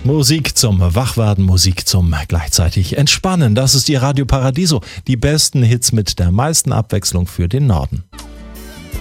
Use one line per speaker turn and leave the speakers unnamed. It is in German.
Musik zum Wachwerden, Musik zum gleichzeitig Entspannen. Das ist Ihr Radio Paradiso. Die besten Hits mit der meisten Abwechslung für den Norden.